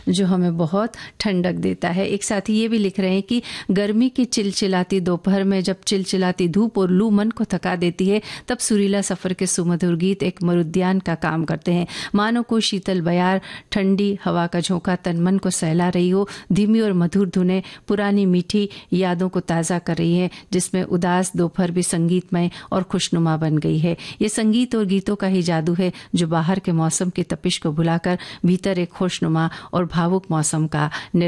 जो हमें बहुत ठंडक देता है। एक साथी ये भी लिख रहे हैं कि गर्मी की चिलचिलाती दोपहर में जब चिलचिलाती धूप और लू मन को थका देती है, तब सुरीला सफर के सुमधुर गीत एक मरुद्यान का काम करते हैं। मानो को शीतल बयार, ठंडी हवा का झोंका तन मन को सहला रही हो। धीमी और मधुर धुनें पुरानी मीठी यादों को ताज़ा कर रही हैं, जिसमें उदास दोपहर भी संगीतमय और खुशनुमा बन गई है। ये संगीत और गीतों का ही जादू है जो बाहर के मौसम की तपिश को भुलाकर भीतर एक खुशनुमा और भावुक मौसम का